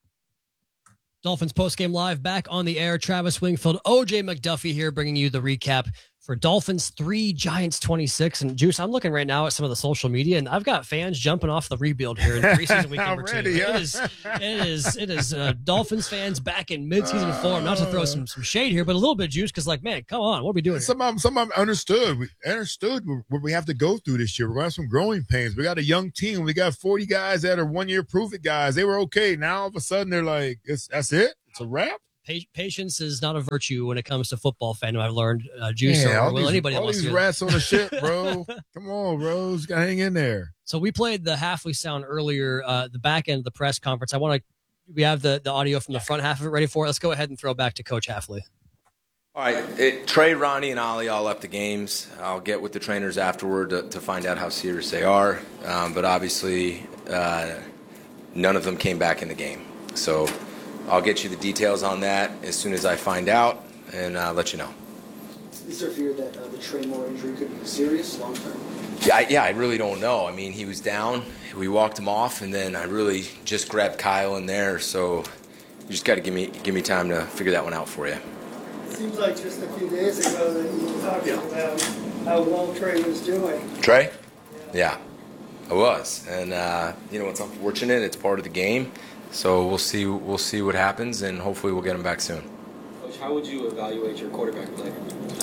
Dolphins postgame live back on the air. Travis Wingfield, O J McDuffie here bringing you the recap for Dolphins three, Giants twenty-six. And Juice, I'm looking right now at some of the social media, and I've got fans jumping off the rebuild here in preseason week number two. Already, huh? It is, it is, it is uh, Dolphins fans back in midseason form. Not to throw some, some shade here, but a little bit, Juice, because like, man, come on, what are we doing here? Some of them, some of them understood. We understood what we have to go through this year. We're going to have some growing pains. We got a young team. We got forty guys that are one-year prove-it guys. They were okay. Now all of a sudden they're like, it's, that's it? It's a wrap? Patience is not a virtue when it comes to football fandom. I've learned, uh, Juice, yeah, or all will these, anybody all wants these to rats on the ship, bro. Come on, bro. Just got to hang in there. So we played the Halfley sound earlier, uh, the back end of the press conference. I want to, we have the, the audio from the front half of it ready for it. Let's go ahead and throw back to Coach Halfley. All right, it, Trey, Ronnie, and Ollie all left the games. I'll get with the trainers afterward to, to find out how serious they are. Um, but obviously, uh, none of them came back in the game. So I'll get you the details on that as soon as I find out and uh, let you know. Is there fear that uh, the Trey Moore injury could be serious long term? Yeah I, yeah, I really don't know. I mean, he was down. We walked him off, and then I really just grabbed Kyle in there. So you just got to give me give me time to figure that one out for you. It seems like just a few days ago that you were talking about how well Trey was doing. Trey? Yeah, I was. And, uh, you know, it's unfortunate. It's part of the game. So we'll see. We'll see what happens, and hopefully we'll get him back soon. Coach, how would you evaluate your quarterback play?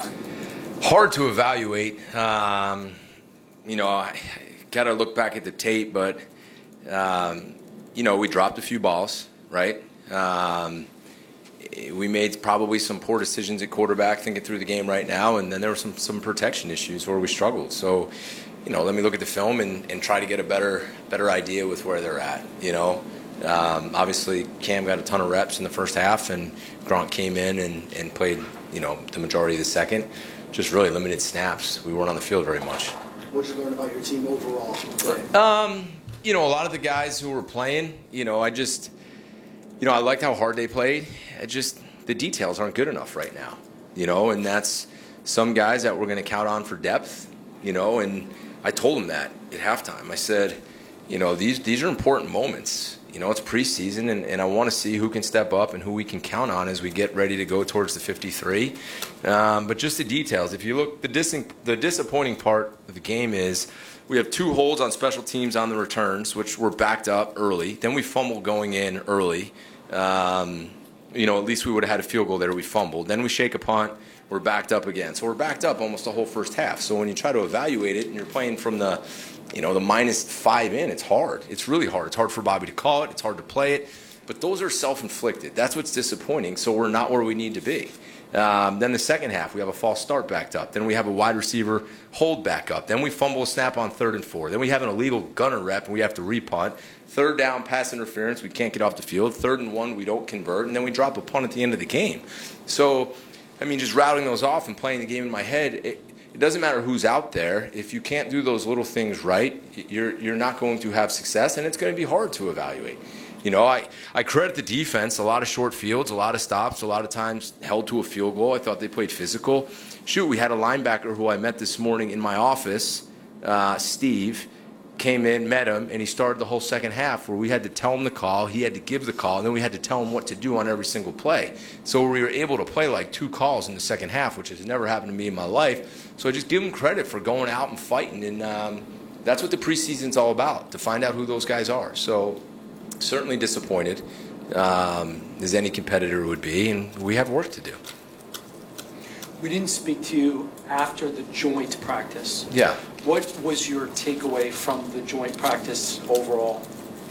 Hard to evaluate. Um, you know, I got to look back at the tape, but um, you know, we dropped a few balls, right? Um, we made probably some poor decisions at quarterback, thinking through the game right now, and then there were some some protection issues where we struggled. So, you know, let me look at the film and, and try to get a better better idea with where they're at. You know. Um, obviously, Cam got a ton of reps in the first half, and Gronk came in and, and played, you know, the majority of the second. Just really limited snaps. We weren't on the field very much. What did you learn about your team overall? Um, you know, a lot of the guys who were playing, you know, I just, you know, I liked how hard they played. I just, the details aren't good enough right now, you know, and that's some guys that we're going to count on for depth, you know, and I told them that at halftime. I said, you know, these these are important moments. You know, it's preseason, and, and I want to see who can step up and who we can count on as we get ready to go towards the fifty-three. Um, but just the details. If you look, the, dis- the disappointing part of the game is we have two holds on special teams on the returns, which were backed up early. Then we fumbled going in early. Um, you know, at least we would have had a field goal there. We fumbled. Then we shake a punt. We're backed up again. So we're backed up almost the whole first half. So when you try to evaluate it and you're playing from the – you know, the minus five in, it's hard. It's really hard. It's hard for Bobby to call it. It's hard to play it. But those are self-inflicted. That's what's disappointing. So we're not where we need to be. Um, then the second half, we have a false start backed up. Then we have a wide receiver hold back up. Then we fumble a snap on third and four. Then we have an illegal gunner rep, and we have to repunt. Third down, pass interference. We can't get off the field. Third and one, we don't convert. And then we drop a punt at the end of the game. So, I mean, just routing those off and playing the game in my head, it, It doesn't matter who's out there. If you can't do those little things right, you're you're not going to have success, and it's going to be hard to evaluate. You know, I, I credit the defense. A lot of short fields, a lot of stops, a lot of times held to a field goal. I thought they played physical. Shoot, we had a linebacker who I met this morning in my office, uh, Steve, came in, met him, and he started the whole second half where we had to tell him the call, he had to give the call, and then we had to tell him what to do on every single play. So we were able to play like two calls in the second half, which has never happened to me in my life. So I just give him credit for going out and fighting, and um, that's what the preseason's all about, to find out who those guys are. So certainly disappointed, um, as any competitor would be, and we have work to do. We didn't speak to you after the joint practice. Yeah. What was your takeaway from the joint practice overall?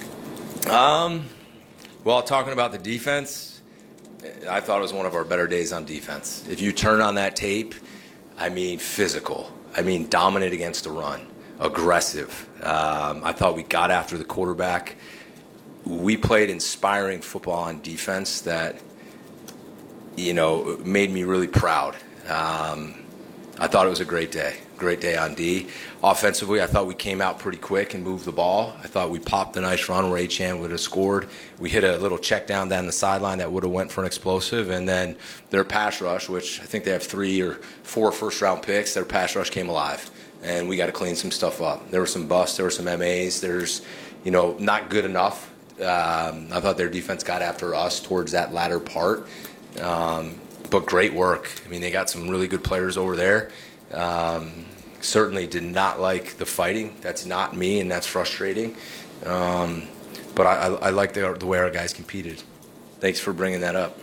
Um, well, talking about the defense, I thought it was one of our better days on defense. If you turn on that tape, I mean physical. I mean dominant against the run, aggressive. Um, I thought we got after the quarterback. We played inspiring football on defense that, you know, made me really proud. Um, I thought it was a great day. Great day on D. Offensively, I thought we came out pretty quick and moved the ball. I thought we popped a nice run where Achane would have scored. We hit a little check down down the sideline that would have went for an explosive. And then their pass rush, which I think they have three or four first-round picks, their pass rush came alive. And we got to clean some stuff up. There were some busts. There were some M As. There's, you know, not good enough. Um, I thought their defense got after us towards that latter part. Um, but great work. I mean, they got some really good players over there. Um, certainly did not like the fighting. That's not me, and that's frustrating. Um, but I, I, I like the, the way our guys competed. Thanks for bringing that up.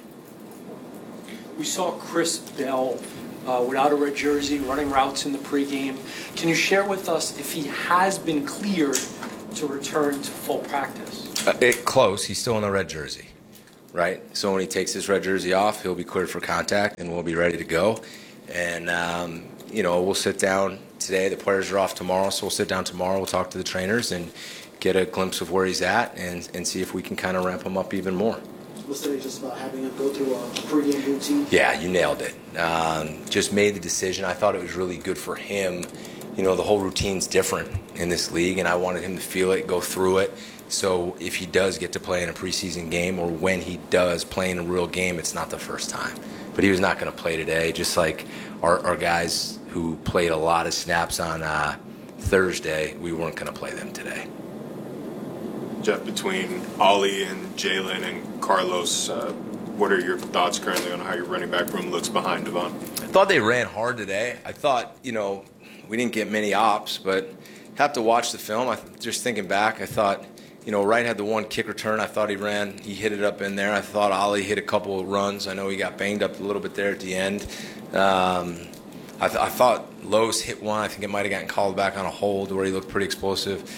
We saw Chris Bell uh, without a red jersey running routes in the pregame. Can you share with us if he has been cleared to return to full practice? Uh, it, close. He's still in the red jersey, right? So when he takes his red jersey off, he'll be cleared for contact, and we'll be ready to go. And, um, you know, we'll sit down today. The players are off tomorrow, so we'll sit down tomorrow. We'll talk to the trainers and get a glimpse of where he's at and, and see if we can kind of ramp him up even more. Was today just about having him go through a pregame routine? Yeah, you nailed it. Um, just made the decision. I thought it was really good for him. You know, the whole routine's different in this league, and I wanted him to feel it, go through it. So if he does get to play in a preseason game, or when he does play in a real game, it's not the first time. But he was not going to play today, just like our, our guys who played a lot of snaps on uh, Thursday, we weren't going to play them today. Jeff, between Ollie and Jalen and Carlos, uh, what are your thoughts currently on how your running back room looks behind Devon? I thought they ran hard today. I thought, you know, we didn't get many ops, but have to watch the film. I just thinking back, I thought, you know, Wright had the one kick return. I thought he ran, he hit it up in there. I thought Ollie hit a couple of runs. I know he got banged up a little bit there at the end. Um, I, th- I thought Lowe's hit one. I think it might have gotten called back on a hold where he looked pretty explosive.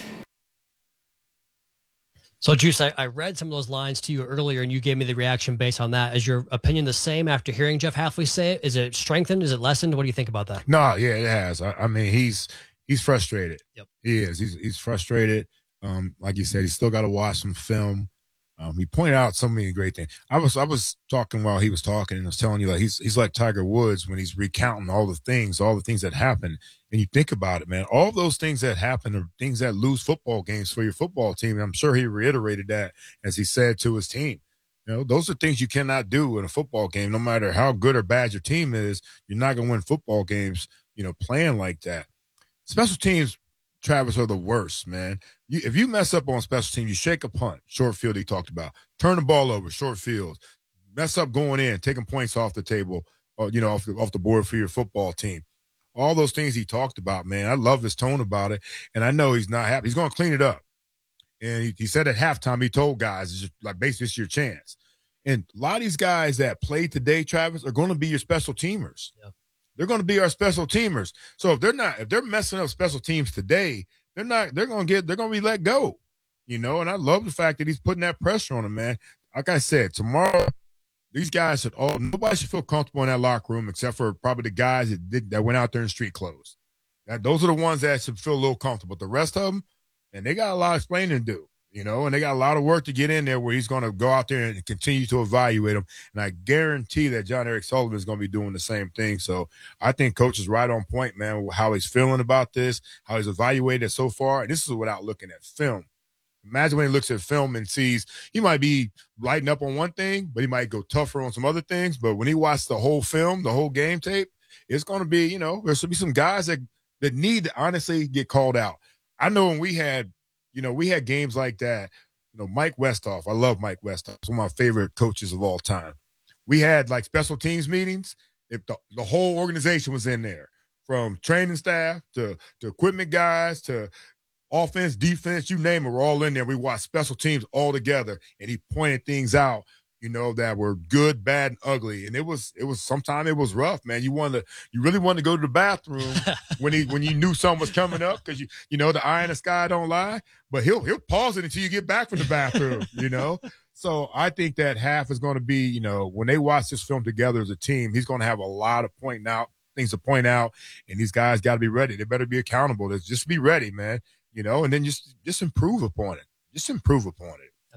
So, Juice, I, I read some of those lines to you earlier, and you gave me the reaction based on that. Is your opinion the same after hearing Jeff Hafley say it? Is it strengthened? Is it lessened? What do you think about that? No, yeah, it has. I, I mean, he's he's frustrated. Yep. He is. He's he's frustrated. Um, like you said, he's still got to watch some film. Um, he pointed out so many great things. I was I was talking while he was talking, and I was telling you, like, he's he's like Tiger Woods when he's recounting all the things, all the things that happened. And you think about it, man, all those things that happen are things that lose football games for your football team. And I'm sure he reiterated that as he said to his team. You know, those are things you cannot do in a football game. No matter how good or bad your team is, you're not going to win football games, you know, playing like that. Special teams, Travis, are the worst, man. You, if you mess up on special teams, you shake a punt, short field he talked about, turn the ball over, short field, mess up going in, taking points off the table, or, you know, off the, off the board for your football team. All those things he talked about, man. I love his tone about it, and I know he's not happy. He's going to clean it up. And he, he said at halftime, he told guys, it's just like, basically, it's your chance. And a lot of these guys that played today, Travis, are going to be your special teamers. Yeah. They're going to be our special teamers. So if they're not, if they're messing up special teams today, they're not, they're going to get, they're going to be let go, you know? And I love the fact that he's putting that pressure on them, man. Like I said, tomorrow, these guys should all, nobody should feel comfortable in that locker room except for probably the guys that did, that went out there in street clothes. That, those are the ones that should feel a little comfortable. The rest of them, and they got a lot of explaining to do, you know, and they got a lot of work to get in there where he's going to go out there and continue to evaluate them. And I guarantee that John Eric Sullivan is going to be doing the same thing. So I think Coach is right on point, man, how he's feeling about this, how he's evaluated it so far. And this is without looking at film. Imagine when he looks at film and sees he might be lighting up on one thing, but he might go tougher on some other things. But when he watched the whole film, the whole game tape, it's going to be, you know, there's going to be some guys that, that need to honestly get called out. I know when we had, you know, we had games like that, you know, Mike Westhoff, I love Mike Westhoff. He's one of my favorite coaches of all time. We had like special teams meetings. If the, the whole organization was in there, from training staff to, to equipment guys to offense, defense, you name it, we're all in there. We watched special teams all together, and he pointed things out, you know, that were good, bad, and ugly. And it was, it was, sometimes it was rough, man. You wanted to, you really wanted to go to the bathroom when he, when you knew something was coming up, because you, you know, the eye in the sky don't lie. But he'll, he'll pause it until you get back from the bathroom, you know. So I think that half is going to be, you know, when they watch this film together as a team, he's going to have a lot of pointing out things to point out, and these guys got to be ready. They better be accountable. Just be ready, man. You know, and then just just improve upon it. Just improve upon it.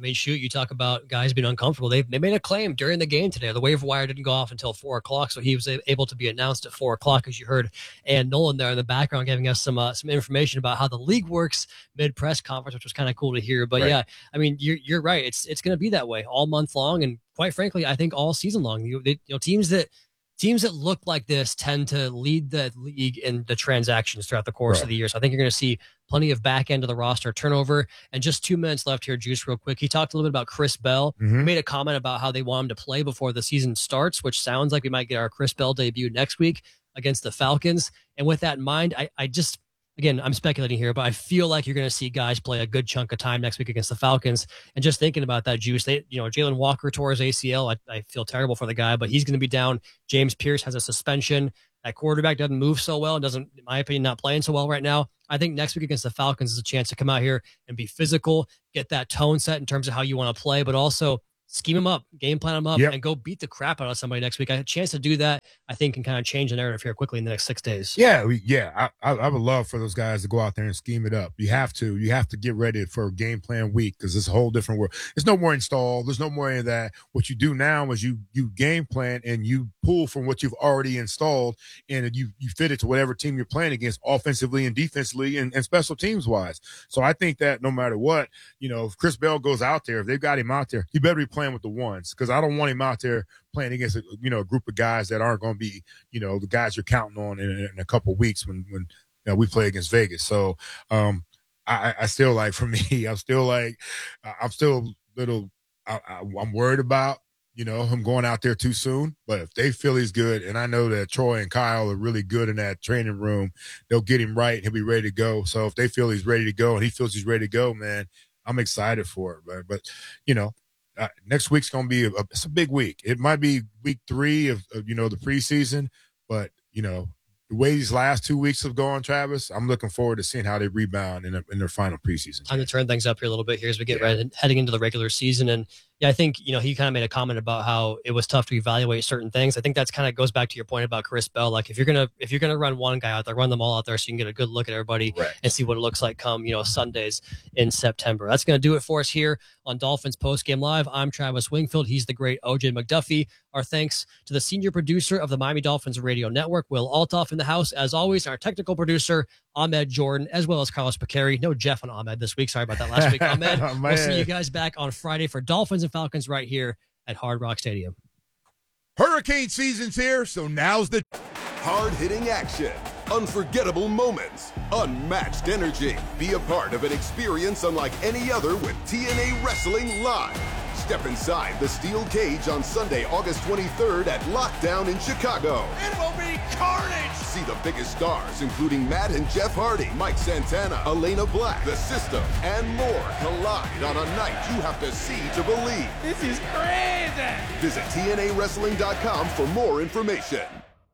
mean, shoot, you talk about guys being uncomfortable. They they made a claim during the game today. The waiver wire didn't go off until four o'clock, so he was able to be announced at four o'clock, as you heard. And Nolan there in the background giving us some uh, some information about how the league works mid press conference, which was kind of cool to hear. But Right. yeah, I mean, you're you're right. It's it's going to be that way all month long, and quite frankly, I think all season long. You, they, you know, teams that. Teams that look like this tend to lead the league in the transactions throughout the course Right. of the year. So I think you're going to see plenty of back end of the roster turnover. And just two minutes left here, Juice, real quick. He talked a little bit about Chris Bell. Mhm. He made a comment about how they want him to play before the season starts, which sounds like we might get our Chris Bell debut next week against the Falcons. And with that in mind, I, I just, again, I'm speculating here, but I feel like you're going to see guys play a good chunk of time next week against the Falcons. And just thinking about that, Juice, they, you know, Jalen Walker tore his A C L. I, I feel terrible for the guy, but he's going to be down. James Pierce has a suspension. That quarterback doesn't move so well and doesn't, in my opinion, not playing so well right now. I think next week against the Falcons is a chance to come out here and be physical, get that tone set in terms of how you want to play, but also scheme them up, game plan them up, Yep. and go beat the crap out of somebody next week. I had a chance to do that, I think, can kind of change the narrative here quickly in the next six days. Yeah, we, yeah. I, I, I would love for those guys to go out there and scheme it up. You have to. You have to get ready for a game plan week because it's a whole different world. There's no more install. There's no more of that. What you do now is you you game plan and you pull from what you've already installed and you you fit it to whatever team you're playing against, offensively and defensively and, and special teams wise. So I think that no matter what, you know, if Chris Bell goes out there, if they've got him out there, he better be playing with the ones because I don't want him out there playing against a, you know, a group of guys that aren't going to be, you know, the guys you're counting on in, in a couple of weeks when, when you know, we play against Vegas. So um, I, I still like, for me, I'm still like, I'm still little, I, I, I'm worried about, you know, him going out there too soon. But if they feel he's good, and I know that Troy and Kyle are really good in that training room, they'll get him right and he'll be ready to go. So if they feel he's ready to go and he feels he's ready to go, man, I'm excited for it. But, but you know, Uh, next week's going to be a, a, it's a big week. It might be week three of, of, you know, the preseason, but, you know, the way these last two weeks have gone, Travis, I'm looking forward to seeing how they rebound in, a, in their final preseason. Time to turn things up here a little bit here as we get ready, heading into the regular season. And yeah, I think, you know, he kind of made a comment about how it was tough to evaluate certain things. I think that's kind of goes back to your point about Chris Bell. Like if you're going to, if you're going to run one guy out there, run them all out there so you can get a good look at everybody right. and see what it looks like come, you know, Sundays in September. That's going to do it for us here on Dolphins Post Game Live. I'm Travis Wingfield. He's the great O J McDuffie. Our thanks to the senior producer of the Miami Dolphins Radio Network, Will Altoff in the house. As always, our technical producer, Ahmed Jordan, as well as Carlos Picari. No Jeff and Ahmed this week. Sorry about that last week, Ahmed. Oh, we'll see man. you guys back on Friday for Dolphins and Falcons right here at Hard Rock Stadium. Hurricane season's here, so now's the hard-hitting action, unforgettable moments, unmatched energy. Be a part of an experience unlike any other with T N A Wrestling Live. Step inside the steel cage on Sunday, August twenty-third at Lockdown in Chicago. It will be carnage! See the biggest stars, including Matt and Jeff Hardy, Mike Santana, Elena Black, The System, and more collide on a night you have to see to believe. This is crazy! Visit T N A wrestling dot com for more information.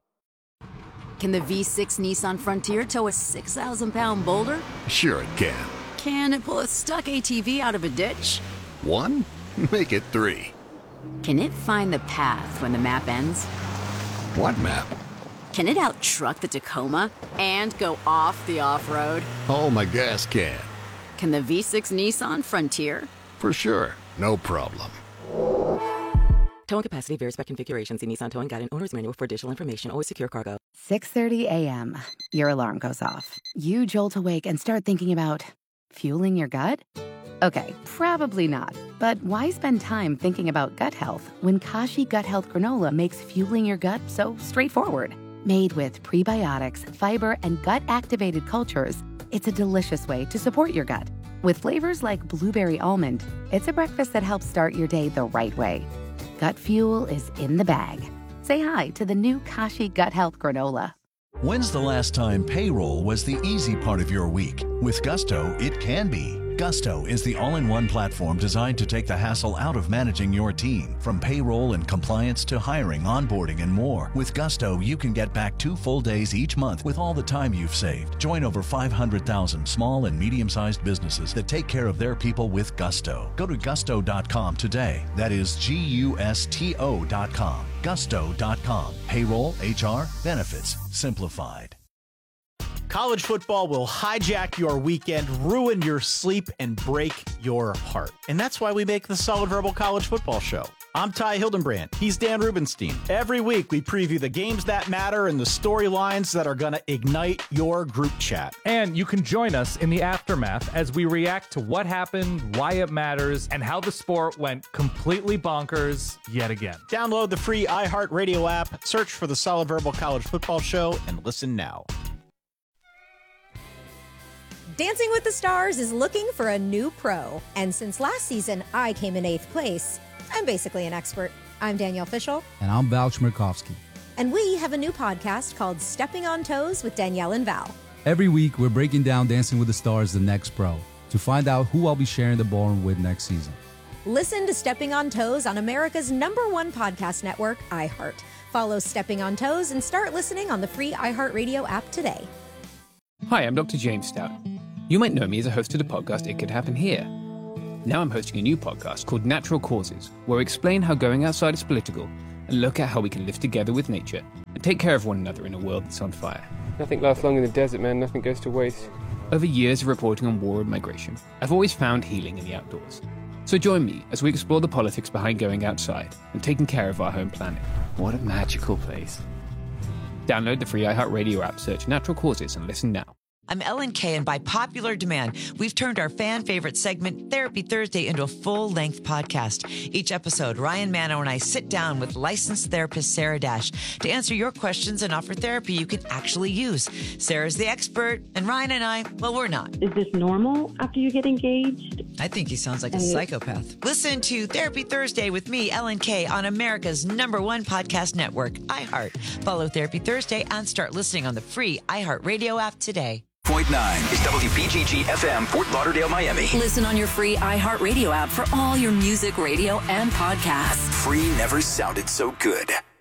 Can the V six Nissan Frontier tow a six thousand pound boulder? Sure it can. Can it pull a stuck A T V out of a ditch? One? Make it three. Can it find the path when the map ends? What map? Can it out-truck the Tacoma and go off the off-road? Oh, my gas can. Can the V six Nissan Frontier? For sure. No problem. Towing capacity varies by configuration. See Nissan Towing Guide and Owner's Manual for additional information. Always secure cargo. six thirty a.m. Your alarm goes off. You jolt awake and start thinking about fueling your gut? Okay, probably not. But why spend time thinking about gut health when Kashi Gut Health Granola makes fueling your gut so straightforward? Made with prebiotics, fiber, and gut-activated cultures, it's a delicious way to support your gut. With flavors like blueberry almond, it's a breakfast that helps start your day the right way. Gut fuel is in the bag. Say hi to the new Kashi Gut Health Granola. When's the last time payroll was the easy part of your week? With Gusto, it can be. Gusto is the all-in-one platform designed to take the hassle out of managing your team. From payroll and compliance to hiring, onboarding, and more. With Gusto, you can get back two full days each month with all the time you've saved. Join over five hundred thousand small and medium-sized businesses that take care of their people with Gusto. Go to gusto dot com today. That is G U S T O dot com. gusto dot com. Payroll, H R, benefits, simplified. College football will hijack your weekend, ruin your sleep, and break your heart. And that's why we make the Solid Verbal College Football Show. I'm Ty Hildenbrand. He's Dan Rubenstein. Every week, we preview the games that matter and the storylines that are going to ignite your group chat. And you can join us in the aftermath as we react to what happened, why it matters, and how the sport went completely bonkers yet again. Download the free iHeartRadio app, search for the Solid Verbal College Football Show, and listen now. Dancing with the Stars is looking for a new pro. And since last season, I came in eighth place. I'm basically an expert. I'm Danielle Fishel. And I'm Val Chmerkovsky. And we have a new podcast called Stepping on Toes with Danielle and Val. Every week, we're breaking down Dancing with the Stars, the next pro, to find out who I'll be sharing the ballroom with next season. Listen to Stepping on Toes on America's number one podcast network, iHeart. Follow Stepping on Toes and start listening on the free iHeartRadio app today. Hi, I'm Doctor James Stout. You might know me as a host of the podcast It Could Happen Here. Now I'm hosting a new podcast called Natural Causes, where we explain how going outside is political and look at how we can live together with nature and take care of one another in a world that's on fire. Nothing lasts long in the desert, man. Nothing goes to waste. Over years of reporting on war and migration, I've always found healing in the outdoors. So join me as we explore the politics behind going outside and taking care of our home planet. What a magical place. Download the free iHeartRadio app, search Natural Causes, and listen now. I'm Ellen Kay, and by popular demand, we've turned our fan-favorite segment, Therapy Thursday, into a full-length podcast. Each episode, Ryan Manno and I sit down with licensed therapist Sarah Dash to answer your questions and offer therapy you can actually use. Sarah's the expert, and Ryan and I, well, we're not. Is this normal after you get engaged? I think he sounds like a psychopath. Listen to Therapy Thursday with me, Ellen Kay, on America's number one podcast network, iHeart. Follow Therapy Thursday and start listening on the free iHeartRadio app today. Point nine is W B G G F M, Fort Lauderdale, Miami. Listen on your free iHeartRadio app for all your music, radio, and podcasts. Free never sounded so good.